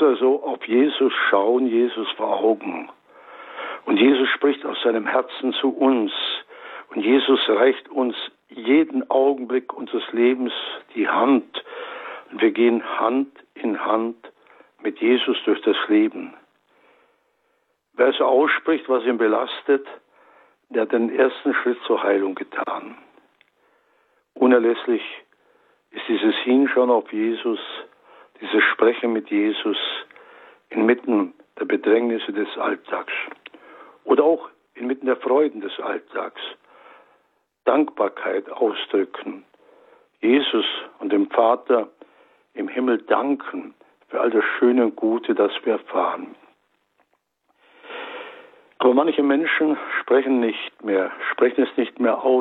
also auf Jesus schauen, Jesus vor Augen. Und Jesus spricht aus seinem Herzen zu uns. Und Jesus reicht uns jeden Augenblick unseres Lebens die Hand. Und wir gehen Hand in Hand mit Jesus durch das Leben. Wer also ausspricht, was ihn belastet, der hat den ersten Schritt zur Heilung getan. Unerlässlich ist dieses Hinschauen auf Jesus, dieses Sprechen mit Jesus inmitten der Bedrängnisse des Alltags oder auch inmitten der Freuden des Alltags. Dankbarkeit ausdrücken, Jesus und dem Vater im Himmel danken für all das Schöne und Gute, das wir erfahren. Aber manche Menschen sprechen es nicht mehr aus.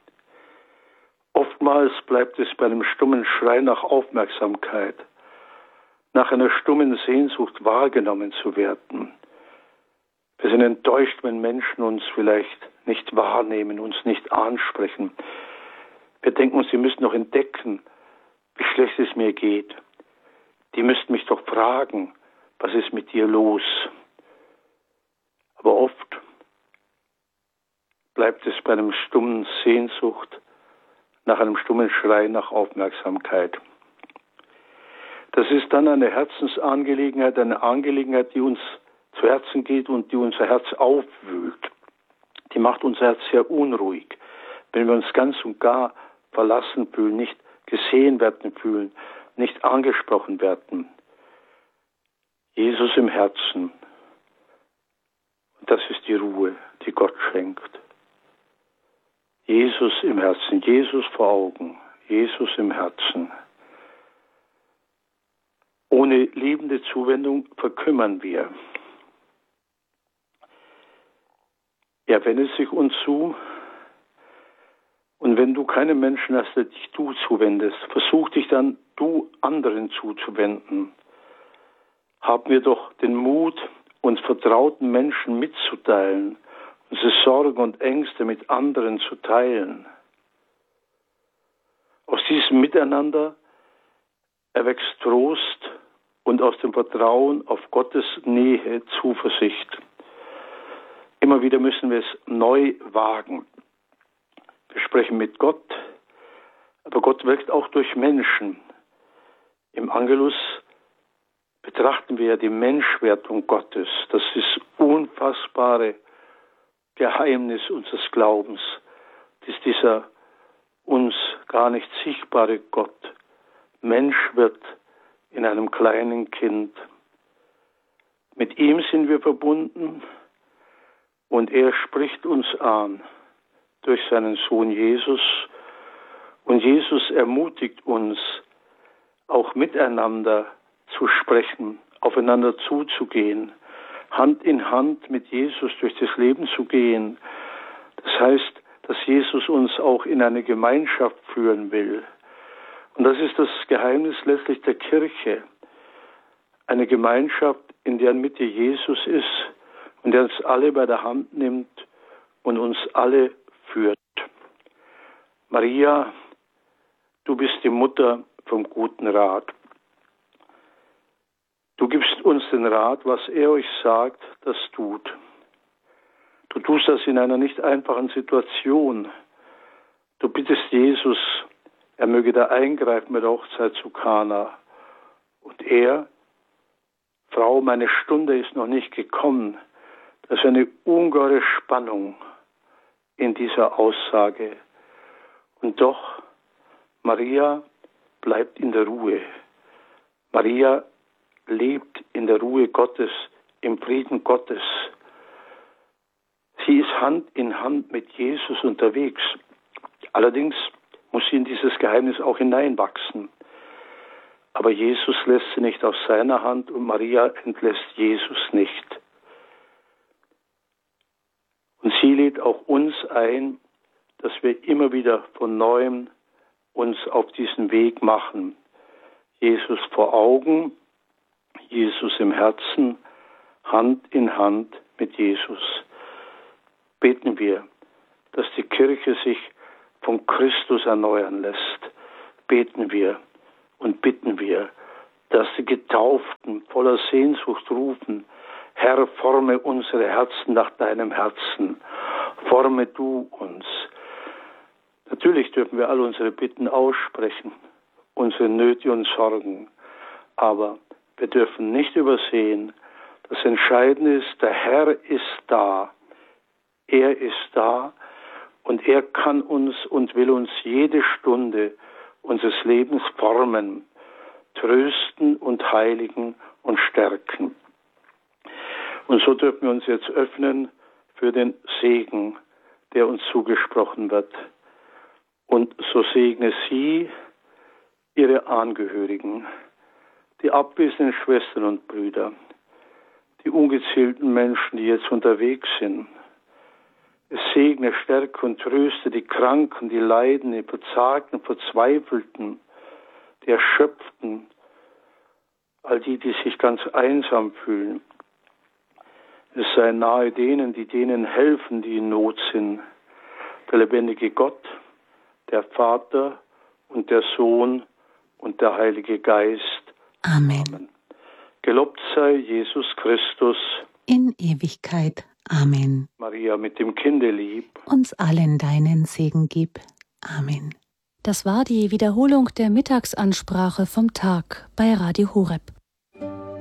Oftmals bleibt es bei einem stummen Schrei nach Aufmerksamkeit, nach einer stummen Sehnsucht wahrgenommen zu werden. Wir sind enttäuscht, wenn Menschen uns vielleicht nicht wahrnehmen, uns nicht ansprechen. Wir denken uns, sie müssen doch entdecken, wie schlecht es mir geht. Die müssten mich doch fragen, was ist mit dir los? Aber oft bleibt es bei einem stummen Sehnsucht, nach einem stummen Schrei nach Aufmerksamkeit. Das ist dann eine Herzensangelegenheit, eine Angelegenheit, die uns zu Herzen geht und die unser Herz aufwühlt. Die macht unser Herz sehr unruhig, wenn wir uns ganz und gar verlassen fühlen, nicht gesehen werden fühlen, nicht angesprochen werden. Jesus im Herzen. Und das ist die Ruhe, die Gott schenkt. Jesus im Herzen, Jesus vor Augen, Jesus im Herzen. Ohne liebende Zuwendung verkümmern wir. Er wendet sich uns zu. Und wenn du keinen Menschen hast, der dich du zuwendest, versuch dich dann du anderen zuzuwenden. Haben wir doch den Mut, uns vertrauten Menschen mitzuteilen, unsere Sorgen und Ängste mit anderen zu teilen. Aus diesem Miteinander erwächst Trost und aus dem Vertrauen auf Gottes Nähe Zuversicht. Immer wieder müssen wir es neu wagen. Wir sprechen mit Gott, aber Gott wirkt auch durch Menschen. Im Angelus betrachten wir ja die Menschwerdung Gottes. Das ist unfassbare Geheimnis unseres Glaubens, dass dieser uns gar nicht sichtbare Gott Mensch wird in einem kleinen Kind. Mit ihm sind wir verbunden und er spricht uns an durch seinen Sohn Jesus. Und Jesus ermutigt uns, auch miteinander zu sprechen, aufeinander zuzugehen, Hand in Hand mit Jesus durch das Leben zu gehen. Das heißt, dass Jesus uns auch in eine Gemeinschaft führen will. Und das ist das Geheimnis letztlich der Kirche. Eine Gemeinschaft, in deren Mitte Jesus ist und der uns alle bei der Hand nimmt und uns alle führt. Maria, du bist die Mutter vom guten Rat. Du gibst uns den Rat, was er euch sagt, das tut. Du tust das in einer nicht einfachen Situation. Du bittest Jesus, er möge da eingreifen mit der Hochzeit zu Kana. Und er, Frau, meine Stunde ist noch nicht gekommen. Das ist eine ungeheure Spannung in dieser Aussage. Und doch, Maria bleibt in der Ruhe. Maria lebt in der Ruhe Gottes, im Frieden Gottes. Sie ist Hand in Hand mit Jesus unterwegs. Allerdings muss sie in dieses Geheimnis auch hineinwachsen. Aber Jesus lässt sie nicht aus seiner Hand und Maria entlässt Jesus nicht. Und sie lädt auch uns ein, dass wir immer wieder von Neuem uns auf diesen Weg machen. Jesus vor Augen, Jesus im Herzen, Hand in Hand mit Jesus. Beten wir, dass die Kirche sich von Christus erneuern lässt. Beten wir und bitten wir, dass die Getauften voller Sehnsucht rufen: Herr, forme unsere Herzen nach deinem Herzen. Forme du uns. Natürlich dürfen wir all unsere Bitten aussprechen, unsere Nöte und Sorgen. Aber wir dürfen nicht übersehen, das Entscheidende ist, der Herr ist da. Er ist da und er kann uns und will uns jede Stunde unseres Lebens formen, trösten und heiligen und stärken. Und so dürfen wir uns jetzt öffnen für den Segen, der uns zugesprochen wird. Und so segne sie ihre Angehörigen, die abwesenden Schwestern und Brüder, die ungezählten Menschen, die jetzt unterwegs sind. Es segne, stärke und tröste die Kranken, die Leiden, die Verzagten, Verzweifelten, die Erschöpften, all die, die sich ganz einsam fühlen. Es sei nahe denen, die denen helfen, die in Not sind. Der lebendige Gott, der Vater und der Sohn und der Heilige Geist. Amen. Amen. Gelobt sei Jesus Christus. In Ewigkeit. Amen. Maria mit dem Kinde lieb. Uns allen deinen Segen gib. Amen. Das war die Wiederholung der Mittagsansprache vom Tag bei Radio Horeb.